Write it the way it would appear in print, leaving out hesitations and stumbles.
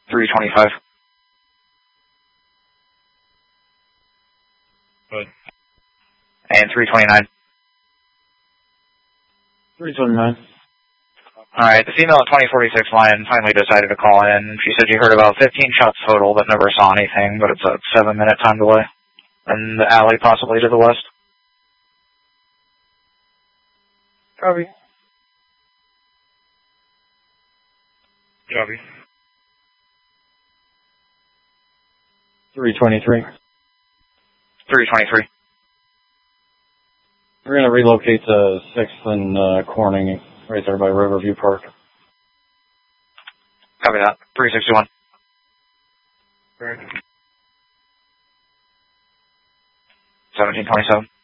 325. Good. And 329. 329. Alright, the female at 2046 line finally decided to call in. She said she heard about 15 shots total, but never saw anything, but it's a 7-minute time delay. In the alley, possibly to the west. Copy. Copy. 323. 323. We're going to relocate to 6th and Corning, right there by Riverview Park. Copy that. 361. Correct. 1727.